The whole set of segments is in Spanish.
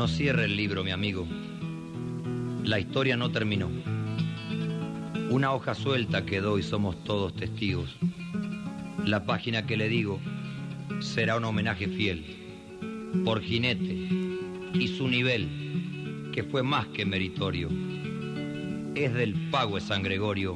No cierre el libro, mi amigo. La historia no terminó. Una hoja suelta quedó y somos todos testigos. La página que le digo será un homenaje fiel, por jinete y su nivel, que fue más que meritorio. Es del pago de San Gregorio,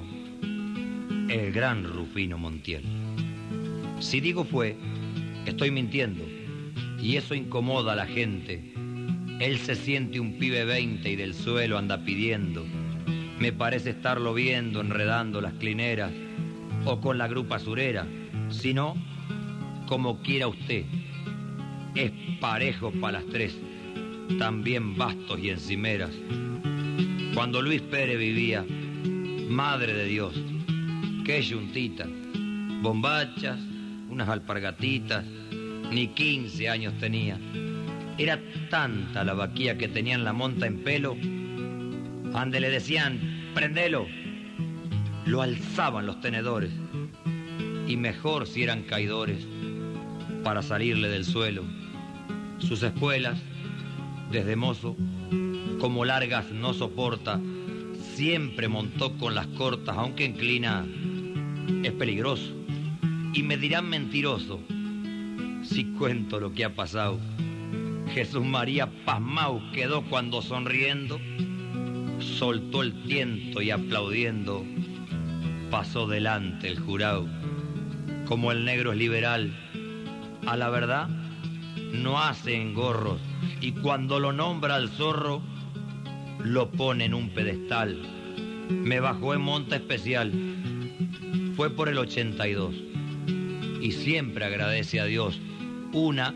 el gran Rufino Montiel. Si digo fue, estoy mintiendo, y eso incomoda a la gente. Él se siente un pibe 20 y del suelo anda pidiendo. Me parece estarlo viendo enredando las clineras o con la grupa surera. Si no, como quiera usted, es parejo para las tres, también bastos y encimeras. Cuando Luis Pérez vivía, madre de Dios, qué yuntita, bombachas, unas alpargatitas, ni 15 años tenía. Era tanta la vaquía que tenían la monta en pelo, ande le decían, prendelo, lo alzaban los tenedores, y mejor si eran caidores, para salirle del suelo. Sus espuelas, desde mozo, como largas no soporta, siempre montó con las cortas, aunque inclina, es peligroso, y me dirán mentiroso, si cuento lo que ha pasado. Jesús María pasmao quedó cuando sonriendo, soltó el tiento y aplaudiendo, pasó delante el jurado. Como el negro es liberal, a la verdad no hace engorros, y cuando lo nombra al zorro, lo pone en un pedestal. Me bajó en monta especial, fue por el 82, y siempre agradece a Dios, una,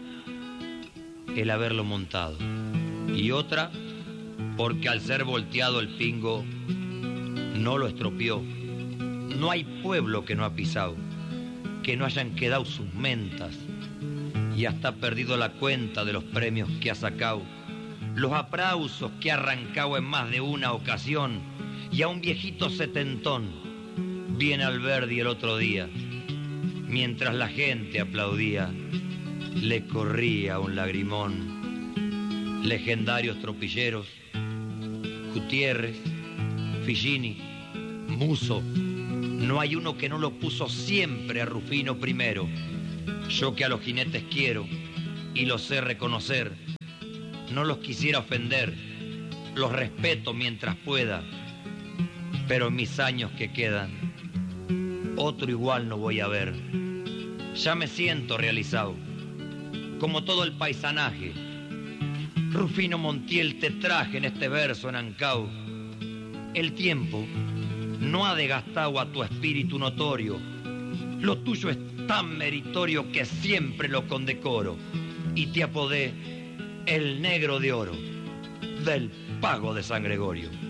el haberlo montado, y otra, porque al ser volteado el pingo, no lo estropeó. No hay pueblo que no ha pisado, que no hayan quedado sus mentas, y hasta ha perdido la cuenta de los premios que ha sacado, los aplausos que ha arrancado en más de una ocasión, y a un viejito setentón viene Alberdi el otro día, mientras la gente aplaudía, le corría un lagrimón. Legendarios tropilleros, Gutiérrez, Figini, Muso, no hay uno que no lo puso siempre a Rufino primero. Yo que a los jinetes quiero y los sé reconocer, no los quisiera ofender, los respeto mientras pueda, pero en mis años que quedan, otro igual no voy a ver. Ya me siento realizado, como todo el paisanaje. Rufino Montiel, te traje en este verso en Ancao. El tiempo no ha desgastado a tu espíritu notorio. Lo tuyo es tan meritorio que siempre lo condecoro, y te apodé el negro de oro del pago de San Gregorio.